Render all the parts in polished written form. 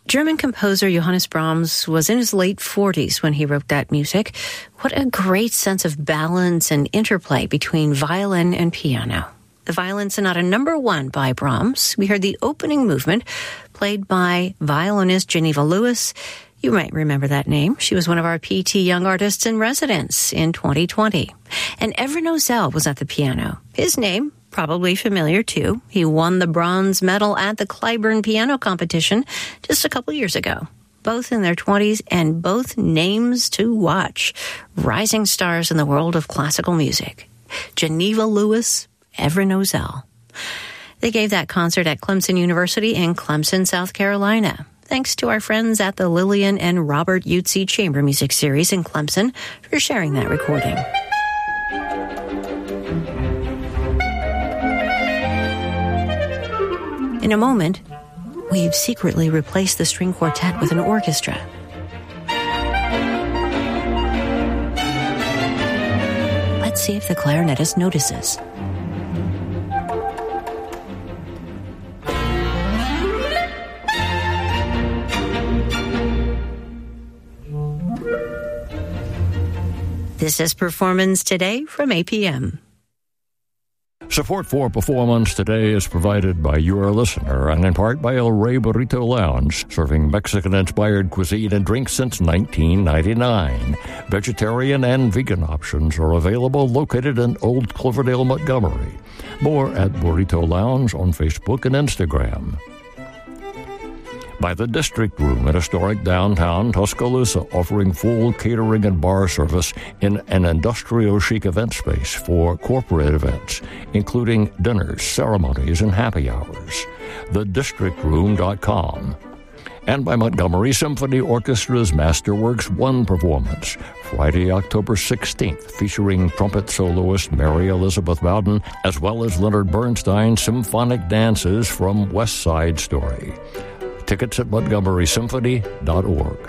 German composer Johannes Brahms was in his late 40s when he wrote that music. What a great sense of balance and interplay between violin and piano. The Violin Sonata No. 1 by Brahms. We heard the opening movement played by violinist Geneva Lewis. You might remember that name. She was one of our PT Young Artists in Residence in 2020. And Evren Ozel was at the piano. His name, probably familiar too. He won the bronze medal at the Clyburn Piano Competition just a couple years ago. Both in their 20s and both names to watch. Rising stars in the world of classical music. Geneva Lewis, Evren Ozel. They gave that concert at Clemson University in Clemson, South Carolina. Thanks to our friends at the Lillian and Robert Utsi Chamber Music Series in Clemson for sharing that recording. In a moment, we've secretly replaced the string quartet with an orchestra. Let's see if the clarinetist notices. This is Performance Today from APM. Support for Performance Today is provided by your listener and in part by El Rey Burrito Lounge, serving Mexican-inspired cuisine and drinks since 1999. Vegetarian and vegan options are available, located in Old Cloverdale, Montgomery. More at Burrito Lounge on Facebook and Instagram. By the District Room at historic downtown Tuscaloosa, offering full catering and bar service in an industrial chic event space for corporate events, including dinners, ceremonies, and happy hours. TheDistrictRoom.com. And by Montgomery Symphony Orchestra's Masterworks 1 performance, Friday, October 16th, featuring trumpet soloist Mary Elizabeth Bowden, as well as Leonard Bernstein's symphonic dances from West Side Story. Tickets at montgomerysymphony.org.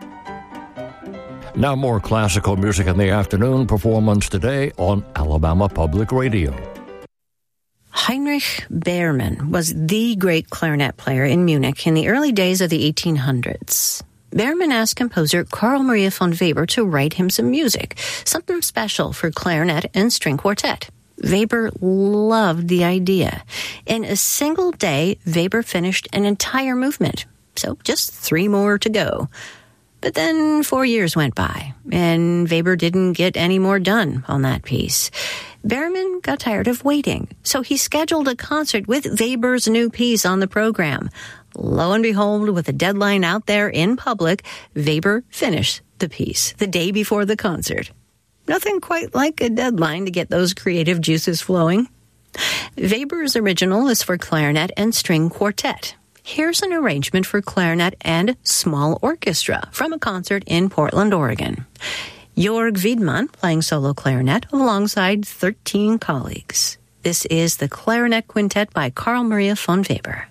Now more classical music in the afternoon. Performance Today on Alabama Public Radio. Heinrich Behrmann was the great clarinet player in Munich in the early days of the 1800s. Behrmann asked composer Carl Maria von Weber to write him some music, something special for clarinet and string quartet. Weber loved the idea. In a single day, Weber finished an entire movement. So just 3 more to go. But then 4 years went by, and Weber didn't get any more done on that piece. Behrmann got tired of waiting, so he scheduled a concert with Weber's new piece on the program. Lo and behold, with a deadline out there in public, Weber finished the piece the day before the concert. Nothing quite like a deadline to get those creative juices flowing. Weber's original is for clarinet and string quartet. Here's an arrangement for clarinet and small orchestra from a concert in Portland, Oregon. Jörg Wiedmann playing solo clarinet alongside 13 colleagues. This is the Clarinet Quintet by Carl Maria von Weber.